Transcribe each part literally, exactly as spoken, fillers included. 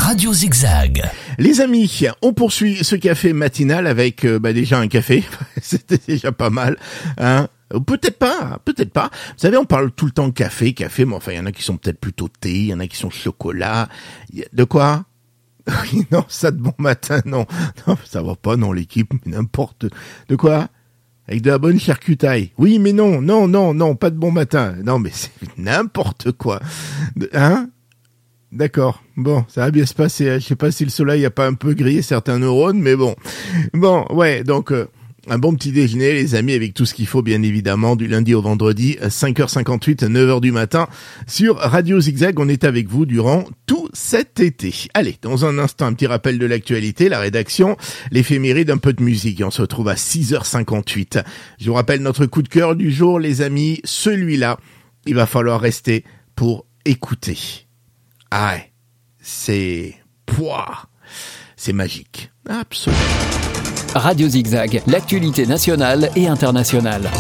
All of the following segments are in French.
Radio Zigzag. Les amis, on poursuit ce café matinal avec euh, bah déjà un café, c'était déjà pas mal, hein. Peut-être pas, peut-être pas. Vous savez, on parle tout le temps café, café, mais enfin, il y en a qui sont peut-être plutôt thé, il y en a qui sont chocolat. De quoi? Non, ça de bon matin, non. Non, ça va pas, non, l'équipe, mais n'importe. De quoi? Avec de la bonne charcutaille. Oui, mais non, non, non, non, pas de bon matin. Non, mais c'est n'importe quoi. Hein? D'accord. Bon, ça va bien se passer. Je sais pas si le soleil a pas un peu grillé certains neurones, mais bon. Bon, ouais, donc... Euh, un bon petit déjeuner, les amis, avec tout ce qu'il faut, bien évidemment, du lundi au vendredi, cinq heures cinquante-huit, neuf heures du matin, sur Radio Zigzag. On est avec vous durant tout cet été. Allez, dans un instant, un petit rappel de l'actualité, la rédaction, l'éphéméride, un peu de musique. Et on se retrouve à six heures cinquante-huit. Je vous rappelle notre coup de cœur du jour, les amis. Celui-là, il va falloir rester pour écouter. Ah ouais, c'est... Pouah, c'est magique. Absolument. Radio Zigzag, l'actualité nationale et internationale.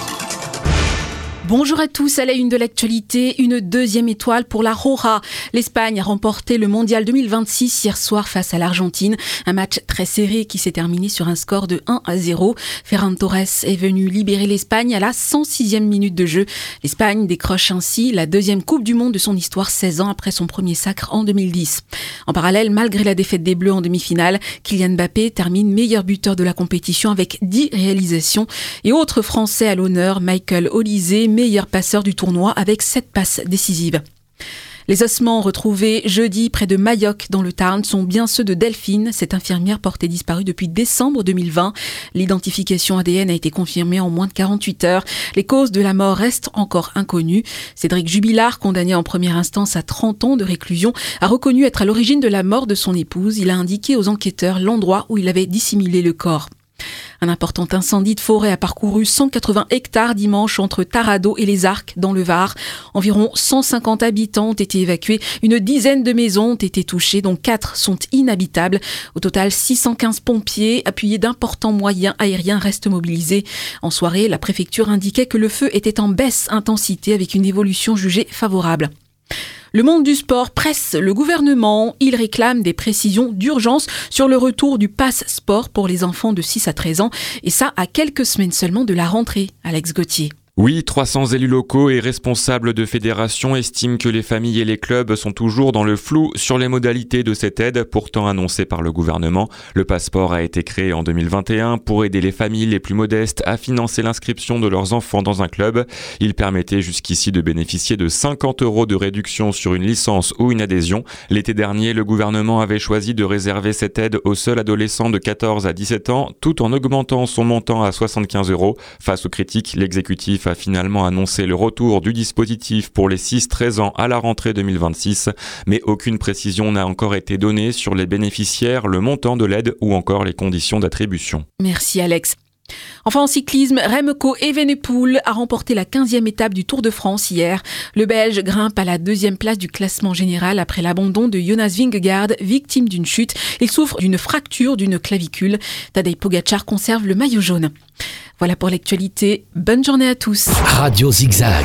Bonjour à tous, à la une de l'actualité, une deuxième étoile pour la Roja. L'Espagne a remporté le mondial deux mille vingt-six hier soir face à l'Argentine. Un match très serré qui s'est terminé sur un score de un à zéro. Ferran Torres est venu libérer l'Espagne à la cent sixième minute de jeu. L'Espagne décroche ainsi la deuxième Coupe du Monde de son histoire, seize ans après son premier sacre en deux mille dix. En parallèle, malgré la défaite des Bleus en demi-finale, Kylian Mbappé termine meilleur buteur de la compétition avec dix réalisations. Et autre Français à l'honneur, Michael Olise, meilleur passeur du tournoi avec sept passes décisives. Les ossements retrouvés jeudi près de Mayoc dans le Tarn sont bien ceux de Delphine, cette infirmière portée disparue depuis décembre deux mille vingt. L'identification A D N a été confirmée en moins de quarante-huit heures. Les causes de la mort restent encore inconnues. Cédric Jubilard, condamné en première instance à trente ans de réclusion, a reconnu être à l'origine de la mort de son épouse. Il a indiqué aux enquêteurs l'endroit où il avait dissimulé le corps. Un important incendie de forêt a parcouru cent quatre-vingts hectares dimanche entre Tarado et les Arcs dans le Var. Environ cent cinquante habitants ont été évacués. Une dizaine de maisons ont été touchées, dont quatre sont inhabitables. Au total, six cent quinze pompiers, appuyés d'importants moyens aériens, restent mobilisés. En soirée, la préfecture indiquait que le feu était en baisse intensité avec une évolution jugée favorable. Le monde du sport presse le gouvernement. Il réclame des précisions d'urgence sur le retour du pass sport pour les enfants de six à treize ans. Et ça, à quelques semaines seulement de la rentrée. Alex Gauthier. Oui, trois cents élus locaux et responsables de fédérations estiment que les familles et les clubs sont toujours dans le flou sur les modalités de cette aide, pourtant annoncée par le gouvernement. Le passeport a été créé en deux mille vingt et un pour aider les familles les plus modestes à financer l'inscription de leurs enfants dans un club. Il permettait jusqu'ici de bénéficier de cinquante euros de réduction sur une licence ou une adhésion. L'été dernier, le gouvernement avait choisi de réserver cette aide aux seuls adolescents de quatorze à dix-sept ans, tout en augmentant son montant à soixante-quinze euros. Face aux critiques, l'exécutif a finalement annoncé le retour du dispositif pour les six à treize ans à la rentrée deux mille vingt-six, mais aucune précision n'a encore été donnée sur les bénéficiaires, le montant de l'aide ou encore les conditions d'attribution. Merci Alex. Enfin en cyclisme, Remco Evenepoel a remporté la quinzième étape du Tour de France hier. Le Belge grimpe à la deuxième place du classement général après l'abandon de Jonas Vingegaard, victime d'une chute. Il souffre d'une fracture d'une clavicule. Tadej Pogačar conserve le maillot jaune. Voilà pour l'actualité. Bonne journée à tous. Radio Zigzag.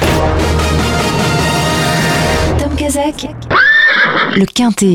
Tom Kazak, le Quintet.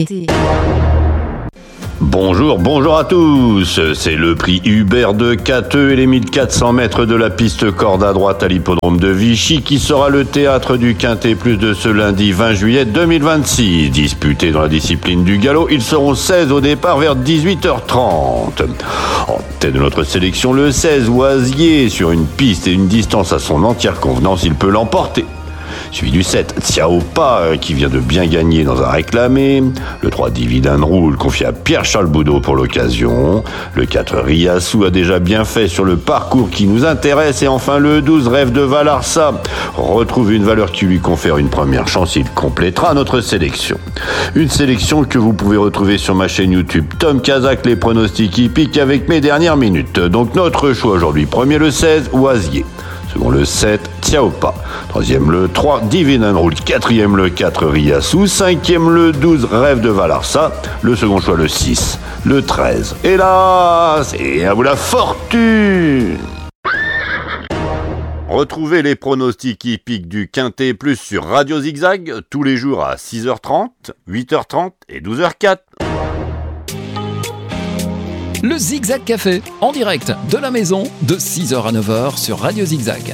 Bonjour, bonjour à tous. C'est le prix Hubert de Cateux et les mille quatre cents mètres de la piste corde à droite à l'hippodrome de Vichy qui sera le théâtre du Quintet plus de ce lundi vingt juillet deux mille vingt-six. Disputés dans la discipline du galop, ils seront seize au départ vers dix-huit heures trente. En tête de notre sélection, le seize Oisier, sur une piste et une distance à son entière convenance, il peut l'emporter. Suivi du sept, Tsiaopa, qui vient de bien gagner dans un réclamé. Le trois, Dividend Rule, confié à Pierre-Charles Boudot pour l'occasion. Le quatre, Riassou, a déjà bien fait sur le parcours qui nous intéresse. Et enfin, le douze, Rêve de Valarsa, retrouve une valeur qui lui confère une première chance. Il complétera notre sélection. Une sélection que vous pouvez retrouver sur ma chaîne YouTube Tom Kazak, les pronostics hippiques avec mes dernières minutes. Donc notre choix aujourd'hui, premier le seize, Oisier. Second le sept, Tsiaopa. Troisième le trois, Dividend Rule. Quatrième le quatre, Riassou. Cinquième le douze, Rêve de Valarsa. Le second choix le six, le treize. Et là, c'est à vous la fortune. Retrouvez les pronostics hippiques du Quintet Plus sur Radio Zigzag tous les jours à six heures trente, huit heures trente et douze heures zéro quatre. Le Zigzag Café, en direct de la maison, de six heures à neuf heures sur Radio Zigzag.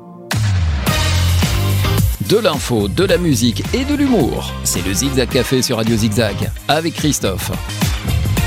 De l'info, de la musique et de l'humour. C'est le Zigzag Café sur Radio Zigzag, avec Christophe.